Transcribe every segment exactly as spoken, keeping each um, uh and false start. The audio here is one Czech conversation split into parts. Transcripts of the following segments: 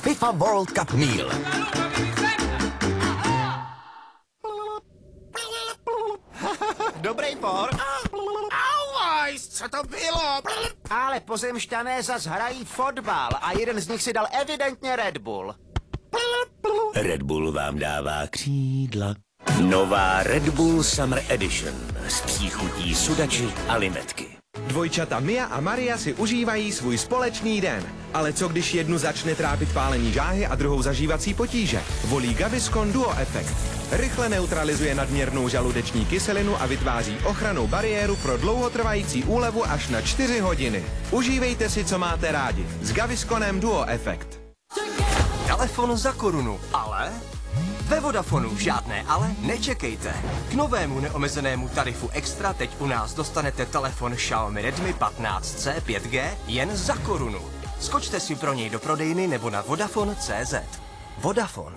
FIFA World Cup Meal. Dobrý por. Auaj, co to bylo? Ale pozemšťané zas hrají fotbal a jeden z nich si dal evidentně Red Bull. Red Bull vám dává křídla. Nová Red Bull Summer Edition s příchutí sudači a limetky. Dvojčata Mia a Maria si užívají svůj společný den. Ale co když jednu začne trápit pálení žáhy a druhou zažívací potíže? Volí Gaviscon Duo Effect. Rychle neutralizuje nadměrnou žaludeční kyselinu a vytváří ochrannou bariéru pro dlouhotrvající úlevu až na čtyři hodiny. Užívejte si, co máte rádi. S Gavisconem Duo Effect. Telefon za korunu, ale... Ve Vodafonu žádné ale nečekejte. K novému neomezenému tarifu Extra teď u nás dostanete telefon Xiaomi Redmi patnáct C pět G jen za korunu. Skočte si pro něj do prodejny nebo na Vodafone tečka cé zet. Vodafone.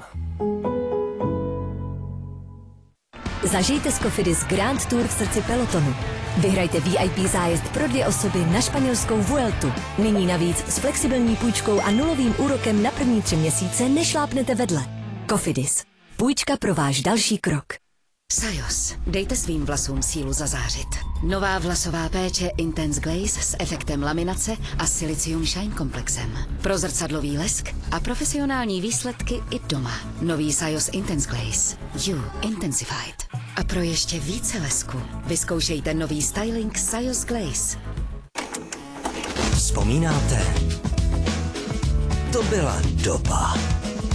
Zažijte z Cofidis Grand Tour v srdci pelotonu. Vyhrajte V I P zájezd pro dvě osoby na španělskou Vueltu. Nyní navíc s flexibilní půjčkou a nulovým úrokem na první tři měsíce nešlápnete vedle. Cofidis. Půjčka pro váš další krok. Sajos. Dejte svým vlasům sílu zazářit. Nová vlasová péče Intense Glaze s efektem laminace a Silicium Shine komplexem. Pro zrcadlový lesk a profesionální výsledky i doma. Nový Sajos Intense Glaze. You Intensified. A pro ještě více lesku vyzkoušejte nový styling Sajos Glaze. Vzpomínáte? To byla doba.